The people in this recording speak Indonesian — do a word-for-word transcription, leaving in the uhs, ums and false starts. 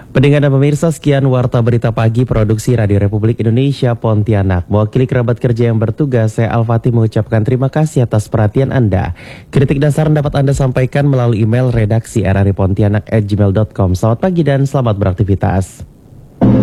Pendengar dan pemirsa, sekian Warta Berita Pagi Produksi Radio Republik Indonesia Pontianak. Mewakili kerabat kerja yang bertugas, saya Al-Fatih mengucapkan terima kasih atas perhatian Anda. Kritik dan saran dapat Anda sampaikan melalui email redaksi r r i pontianak at gmail dot com. Selamat pagi dan selamat beraktivitas.